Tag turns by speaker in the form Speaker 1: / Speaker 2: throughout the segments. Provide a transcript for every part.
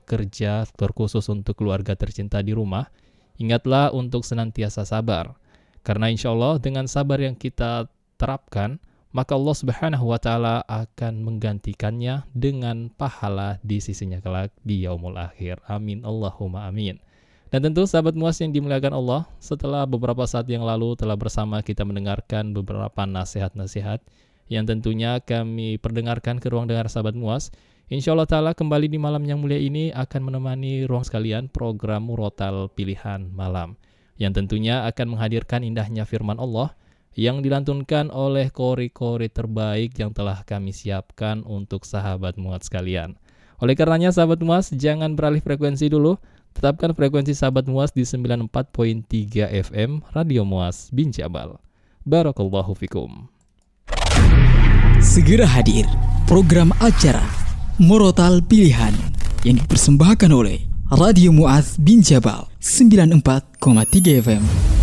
Speaker 1: bekerja, terkhusus untuk keluarga tercinta di rumah, ingatlah untuk senantiasa sabar. Karena insya Allah dengan sabar yang kita terapkan, maka Allah Subhanahu wa Ta'ala akan menggantikannya dengan pahala di sisinya kelak di yaumul akhir. Amin Allahumma amin. Dan tentu sahabat MUAS yang dimuliakan Allah, setelah beberapa saat yang lalu telah bersama kita mendengarkan beberapa nasihat-nasihat yang tentunya kami perdengarkan ke ruang dengar sahabat MUAS. Insya Allah Ta'ala kembali di malam yang mulia ini akan menemani ruang sekalian program Murotal Pilihan Malam, yang tentunya akan menghadirkan indahnya firman Allah yang dilantunkan oleh kori-kori terbaik yang telah kami siapkan untuk sahabat MUAS sekalian. Oleh karenanya sahabat MUAS, jangan beralih frekuensi dulu, tetapkan frekuensi sahabat MUAS di 94.3 FM Radio MUAS Bin Jabal. Barakallahu fikum.
Speaker 2: Segera hadir program acara Murotal Pilihan yang dipersembahkan oleh Radio MUAS Bin Jabal 94,3 FM.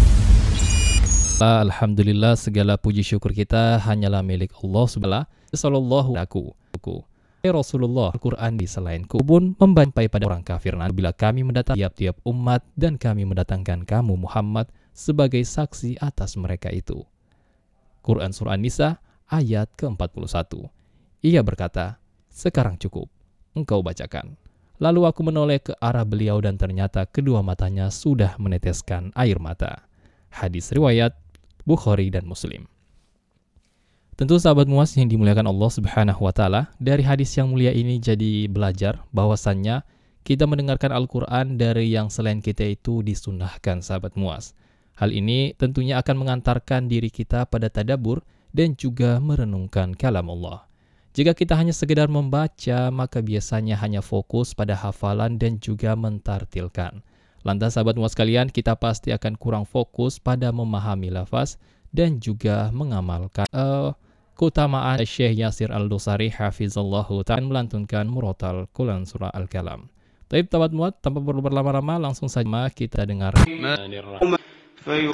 Speaker 1: Alhamdulillah, segala puji syukur kita hanyalah milik Allah Subhanahu wa ta'ala. Rasulullah Al-Quran di selainku pun membantai pada orang kafir. Bila kami mendatang tiap-tiap umat dan kami mendatangkan kamu Muhammad sebagai saksi atas mereka itu. Quran Surah An-Nisa ayat ke-41. Ia berkata, sekarang cukup, engkau bacakan. Lalu aku menoleh ke arah beliau dan ternyata kedua matanya sudah meneteskan air mata. Hadis riwayat Bukhari dan Muslim. Tentu sahabat MUAS yang dimuliakan Allah Subhanahu wa Ta'ala, dari hadis yang mulia ini jadi belajar bahwasannya kita mendengarkan Al-Quran dari yang selain kita itu disunahkan sahabat MUAS. Hal ini tentunya akan mengantarkan diri kita pada tadabbur dan juga merenungkan kalam Allah. Jika kita hanya sekedar membaca, maka biasanya hanya fokus pada hafalan dan juga mentartilkan. Lantas sahabat MUAS sekalian, kita pasti akan kurang fokus pada memahami lafaz dan juga mengamalkan. Keutamaan Syekh Yasir Al-Dosari hafizallahu ta'ala melantunkan Murotal Quran Surah Al-Kalam. Taib sahabat MUAS, tanpa perlu berlama-lama langsung saja kita dengar.